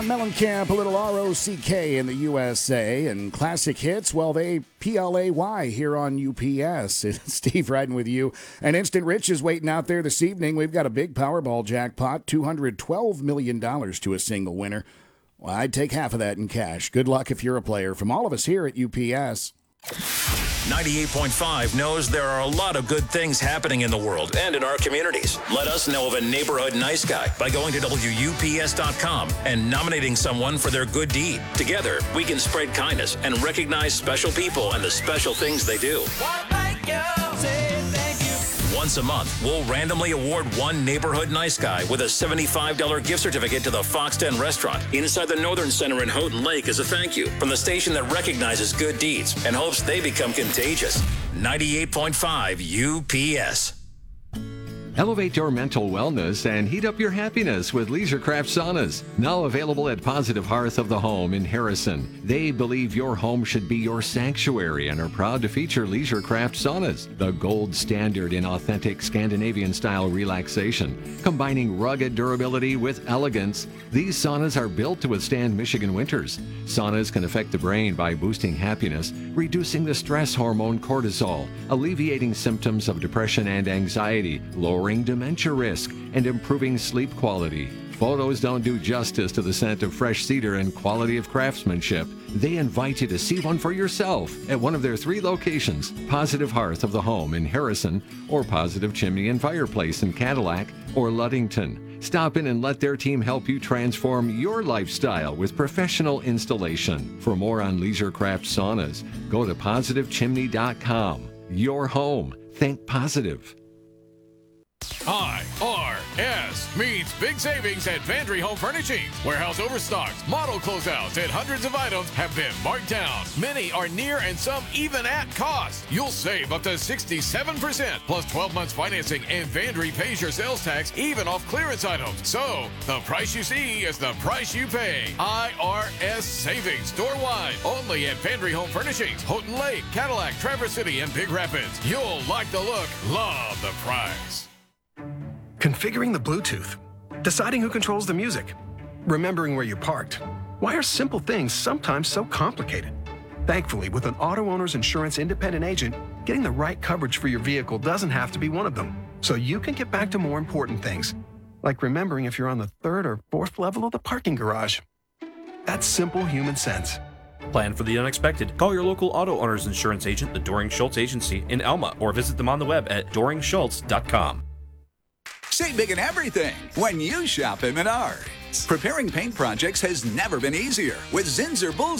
Mellencamp, a little R-O-C-K in the USA, and classic hits, well, they P-L-A-Y here on UPS. It's Steve riding with you. And Instant Rich is waiting out there this evening. We've got a big Powerball jackpot, $212 million to a single winner. Well, I'd take half of that in cash. Good luck if you're a player. From all of us here at UPS. 98.5 knows there are a lot of good things happening in the world and in our communities. Let us know of a neighborhood nice guy by going to WUPS.com and nominating someone for their good deed. Together, we can spread kindness and recognize special people and the special things they do. Once a month, we'll randomly award one neighborhood nice guy with a $75 gift certificate to the Fox Den restaurant inside the Northern Center in Houghton Lake as a thank you from the station that recognizes good deeds and hopes they become contagious. 98.5 UPS. Elevate your mental wellness and heat up your happiness with LeisureCraft Saunas. Now available at Positive Hearth of the Home in Harrison. They believe your home should be your sanctuary and are proud to feature LeisureCraft Saunas, the gold standard in authentic Scandinavian-style relaxation. Combining rugged durability with elegance, these saunas are built to withstand Michigan winters. Saunas can affect the brain by boosting happiness, reducing the stress hormone cortisol, alleviating symptoms of depression and anxiety, lowering dementia risk, and improving sleep quality. Photos don't do justice to the scent of fresh cedar and quality of craftsmanship. They invite you to see one for yourself at one of their 3 locations, Positive Hearth of the Home in Harrison, or Positive Chimney and Fireplace in Cadillac or Ludington. Stop in and let their team help you transform your lifestyle with professional installation. For more on LeisureCraft Saunas, go to PositiveChimney.com. Your home. Think positive. IRS means big savings at Vandry Home Furnishings. Warehouse overstocks, model closeouts, and hundreds of items have been marked down. Many are near and some even at cost. You'll save up to 67% plus 12 months financing, and Vandry pays your sales tax even off clearance items. So the price you see is the price you pay. IRS savings store-wide only at Vandry Home Furnishings, Houghton Lake, Cadillac, Traverse City, and Big Rapids. You'll like the look, love the price. Configuring the Bluetooth, deciding who controls the music, remembering where you parked. Why are simple things sometimes so complicated? Thankfully, with an auto owner's insurance independent agent, getting the right coverage for your vehicle doesn't have to be one of them. So you can get back to more important things, like remembering if you're on the 3rd or 4th level of the parking garage. That's simple human sense. Plan for the unexpected. Call your local auto owner's insurance agent, the Doring Schultz Agency in Alma, or visit them on the web at doringschultz.com. Save big in everything when you shop at Menards. Preparing paint projects has never been easier with Zinsser Bullseye